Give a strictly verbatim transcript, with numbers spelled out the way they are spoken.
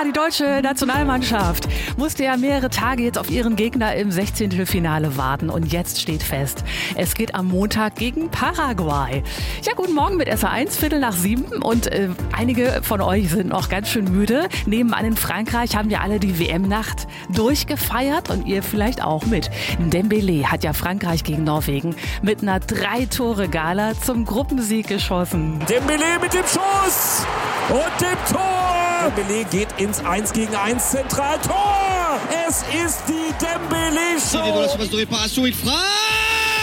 die deutsche Nationalmannschaft musste ja mehrere Tage jetzt auf ihren Gegner im Sechzehntelfinale warten. Und jetzt steht fest, es geht am Montag gegen Paraguay. Ja, guten Morgen mit S A eins, Viertel nach sieben. Und äh, einige von euch sind noch ganz schön müde. Nebenan in Frankreich haben wir alle die W M-Nacht durchgefeiert und ihr vielleicht auch mit. Dembélé hat ja Frankreich gegen Norwegen mit einer Drei-Tore-Gala zum Gruppensieg geschossen. Dembélé mit dem Schuss und dem Tor. Dembélé geht ins eins gegen eins Zentraltor. Es ist die Dembélé-Show. Il est dans la surface de réparation, il frappe.